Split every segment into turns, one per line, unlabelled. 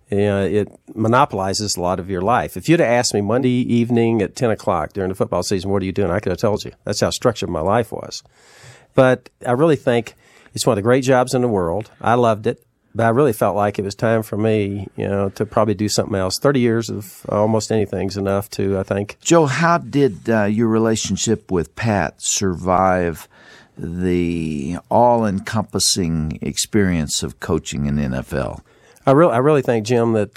It monopolizes a lot of your life. If you'd have asked me Monday evening at 10 o'clock during the football season, what are you doing? I could have told you. That's how structured my life was. But I really think it's one of the great jobs in the world. I loved it. But I really felt like it was time for me, to probably do something else. 30 years of almost anything is enough to, I think.
Joe, how did your relationship with Pat survive the all-encompassing experience of coaching in the NFL?
I really think, Jim, that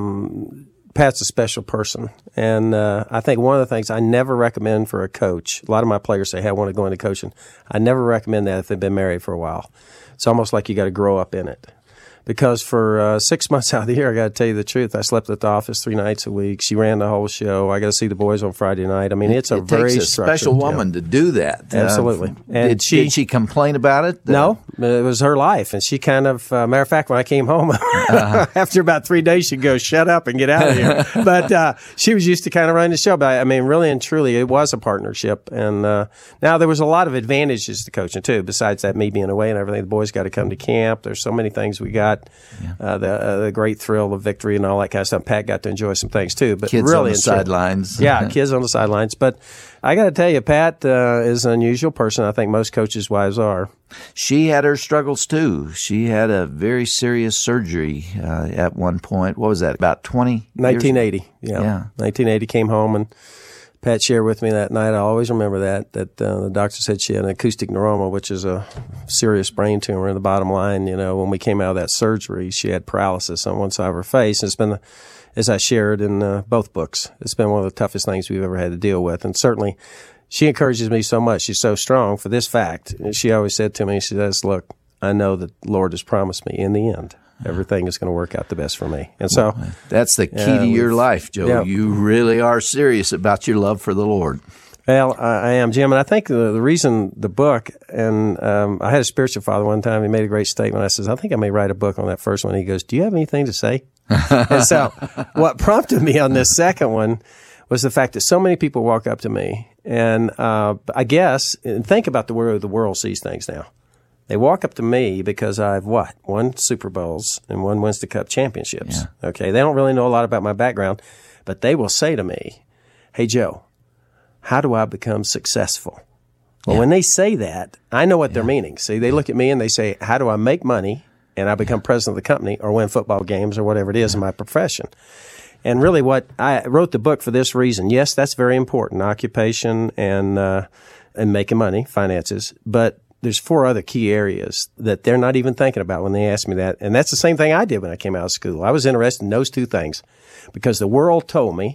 Pat's a special person. And I think one of the things I never recommend for a coach, a lot of my players say, hey, I want to go into coaching. I never recommend that if they've been married for a while. It's almost like you got to grow up in it. Because for 6 months out of the year, I got to tell you the truth, I slept at the office 3 nights a week. She ran the whole show. I got to see the boys on Friday night. I mean, it's
it
very
takes a special woman to do that.
Absolutely.
And did she complain about it?
No, it was her life. And she kind of, matter of fact, when I came home, after about 3 days, she'd go, shut up and get out of here. But she was used to kind of running the show. But I mean, really and truly, it was a partnership. And now there was a lot of advantages to coaching, too, besides that me being away and everything. The boys got to come to camp. There's so many things we got. Yeah. The great thrill of victory and all that kind of stuff. Pat got to enjoy some things too, but
kids
really
on the sidelines.
Yeah, kids on the sidelines. But I got to tell you, Pat is an unusual person. I think most coaches' wives are.
She had her struggles too. She had a very serious surgery at one point. What was that? About
1980.
Yeah,
1980. Came home and Pat shared with me that night. I always remember that the doctor said she had an acoustic neuroma, which is a serious brain tumor. And the bottom line, when we came out of that surgery, she had paralysis on one side of her face. It's been, as I shared in both books, it's been one of the toughest things we've ever had to deal with. And certainly, she encourages me so much. She's so strong for this fact. And she always said to me, she says, look, I know that the Lord has promised me in the end, everything is going to work out the best for me. And so
that's the key to your life, Joe.
Yeah.
You really are serious about your love for the Lord.
Well, I am, Jim. And I think the reason the book, and I had a spiritual father one time, he made a great statement. I says, I think I may write a book on that first one. He goes, do you have anything to say? And so what prompted me on this second one was the fact that so many people walk up to me. And I guess, and think about the way the world sees things now. They walk up to me because I've won Super Bowls and won Winston Cup championships. Yeah. Okay, they don't really know a lot about my background, but they will say to me, hey, Joe, how do I become successful? Well, when they say that, I know what they're meaning. See, they look at me and they say, how do I make money and I become president of the company or win football games or whatever it is in my profession? And really what I wrote the book for this reason. Yes, that's very important, occupation and making money, finances, but there's 4 other key areas that they're not even thinking about when they ask me that. And that's the same thing I did when I came out of school. I was interested in those 2 things because the world told me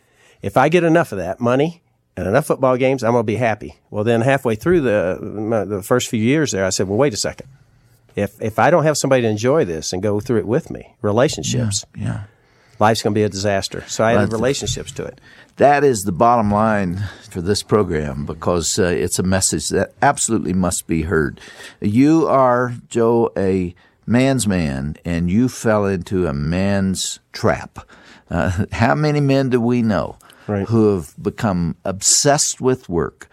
if I get enough of that money and enough football games, I'm going to be happy. Well, then halfway through the first few years there, I said, well, wait a second. If I don't have somebody to enjoy this and go through it with me, relationships, life's going to be a disaster. So I added relationships to it.
That is the bottom line for this program because it's a message that absolutely must be heard. You are, Joe, a man's man, and you fell into a man's trap. How many men do we know who have become obsessed with work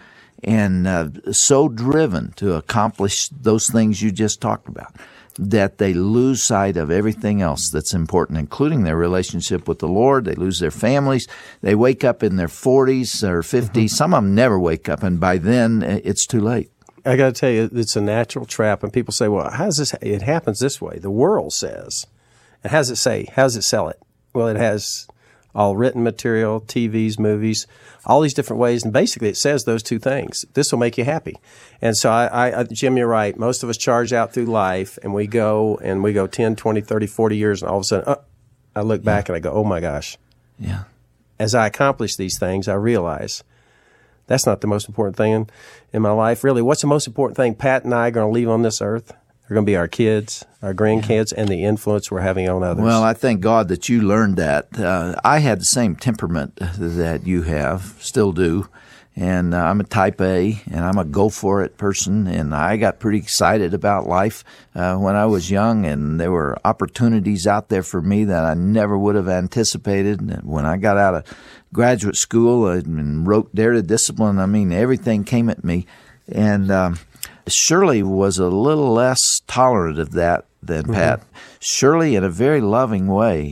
and so driven to accomplish those things you just talked about that they lose sight of everything else that's important, including their relationship with the Lord. They lose their families. They wake up in their 40s or 50s. Mm-hmm. Some of them never wake up, and by then it's too late.
I got to tell you, it's a natural trap. And people say, well, how does this? It happens this way. The world says. And how does it say? How does it sell it? Well, it has all written material, TVs, movies, all these different ways. And basically it says those 2 things. This will make you happy. And so I Jim, you're right. Most of us charge out through life and we go 10, 20, 30, 40 years. And all of a sudden, I look back and I go, oh my gosh.
Yeah.
As I accomplish these things, I realize that's not the most important thing in my life. Really, what's the most important thing Pat and I are going to leave on this earth? They're going to be our kids, our grandkids, and the influence we're having on others.
Well, I thank God that you learned that. I had the same temperament that you have, still do. And I'm a type A, and I'm a go-for-it person, and I got pretty excited about life when I was young, and there were opportunities out there for me that I never would have anticipated. And when I got out of graduate school and wrote Dare to Discipline, I mean, everything came at me. And Shirley was a little less tolerant of that than Pat. Shirley, in a very loving way,